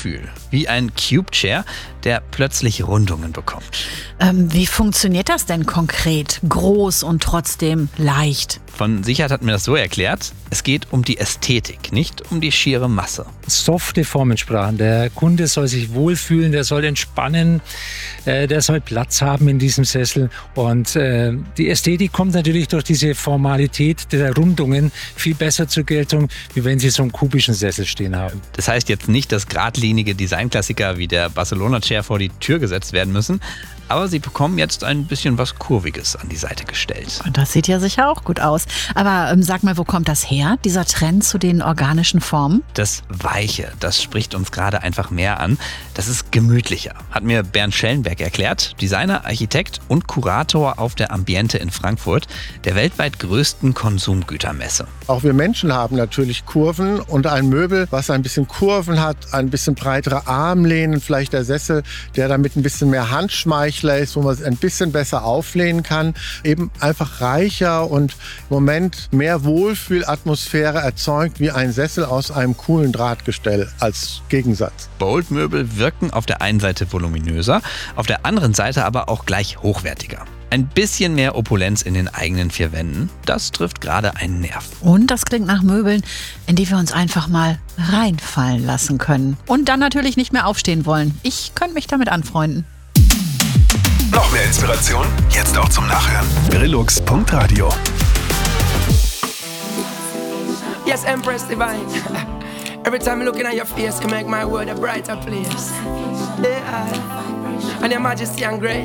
Sitzgefühl. Wie ein Cube Chair, der plötzlich Rundungen bekommt. Wie funktioniert das denn konkret? Groß und trotzdem leicht. Von Sicherheit hat mir das so erklärt, es geht um die Ästhetik, nicht um die schiere Masse. Softe Formensprachen. Der Kunde soll sich wohlfühlen, der soll entspannen, der soll Platz haben in diesem Sessel. Und die Ästhetik kommt natürlich durch diese Formalität der Rundungen viel besser zur Geltung, wie wenn Sie so einen kubischen Sessel stehen haben. Das heißt jetzt nicht, dass geradlinige Designklassiker wie der Barcelona Chair vor die Tür gesetzt werden müssen, aber sie bekommen jetzt ein bisschen was Kurviges an die Seite gestellt. Und das sieht ja sicher auch gut aus. Aber sag mal, wo kommt das her, dieser Trend zu den organischen Formen? Das Weiche, das spricht uns gerade einfach mehr an. Das ist gemütlicher, hat mir Bernd Schellenberg erklärt, Designer, Architekt und Kurator auf der Ambiente in Frankfurt, der weltweit größten Konsumgütermesse. Auch wir Menschen haben natürlich Kurven und ein Möbel, was ein bisschen Kurven hat, ein bisschen breitere Armlehnen, vielleicht der Sessel, der damit ein bisschen mehr Handschmeichler ist, wo man es ein bisschen besser auflehnen kann, eben einfach reicher und im Moment mehr Wohlfühlatmosphäre erzeugt wie ein Sessel aus einem coolen Drahtgestell als Gegensatz. Bold-Möbel wirken auf der einen Seite voluminöser, auf der anderen Seite aber auch gleich hochwertiger. Ein bisschen mehr Opulenz in den eigenen vier Wänden, das trifft gerade einen Nerv. Und das klingt nach Möbeln, in die wir uns einfach mal reinfallen lassen können. Und dann natürlich nicht mehr aufstehen wollen. Ich könnte mich damit anfreunden. Noch mehr Inspiration? Jetzt auch zum Nachhören. Brillux.radio. Yes, Empress Divine. Every time I'm looking at your face, you make my world a brighter place. Yeah. And your majesty and grace.